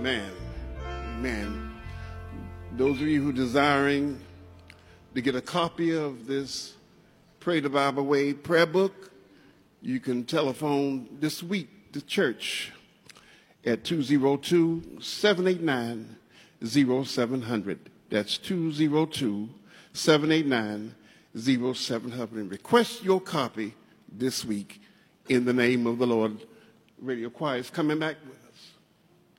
Amen. Amen. Those of you who are desiring to get a copy of this Pray the Bible Way prayer book, you can telephone this week to church at 202-789-0700. That's 202-789-0700. Request your copy this week in the name of the Lord. Radio Choir is coming back